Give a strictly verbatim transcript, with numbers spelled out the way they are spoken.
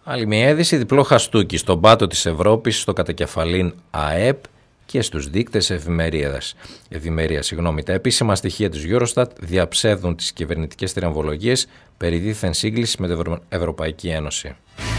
Άλλη μια είδηση, διπλό χαστούκι στον πάτο της Ευρώπης, στο κατακεφαλήν ΑΕΠ και στους δείκτες ευημερίας. Ευημερία, συγγνώμη. Τα επίσημα στοιχεία της Eurostat διαψεύδουν τις κυβερνητικές θριαμβολογίες περί δίθεν σύγκλησης με την Ευρωπαϊκή Ένωση.